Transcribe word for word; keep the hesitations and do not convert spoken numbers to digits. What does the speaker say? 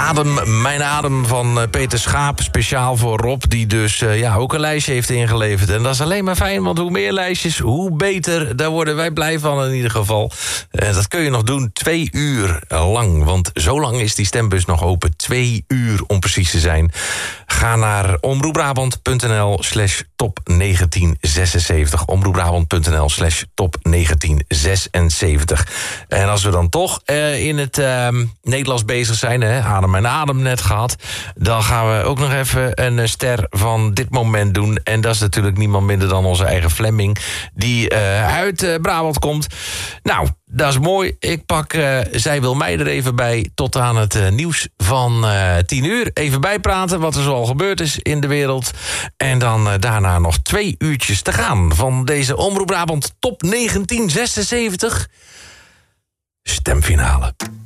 Adem, mijn adem van uh, Peter Schaap. Speciaal voor Rob, die dus uh, ja, ook een lijstje heeft ingeleverd. En dat is alleen maar fijn, want hoe meer lijstjes, hoe beter. Daar worden wij blij van in ieder geval. Uh, dat kun je nog doen twee uur lang. Want zo lang is die stembus nog open. Twee uur om precies te zijn. Ga naar omroepbrabant.nl slash top negentien zesenzeventig. omroepbrabant.nl slash top negentien zesenzeventig. En als we dan toch uh, in het uh, Nederlands bezig zijn, hè, Adem en Adem net gehad, dan gaan we ook nog even een ster van dit moment doen. En dat is natuurlijk niemand minder dan onze eigen Flemming, die uh, uit uh, Brabant komt. Nou, dat is mooi. Ik pak uh, Zij wil mij er even bij tot aan het uh, nieuws van uh, tien uur. Even bijpraten wat er zoal gebeurd is in de wereld. En dan uh, daarna nog twee uurtjes te gaan van deze Omroep Brabant Top negentien zesenzeventig stemfinale.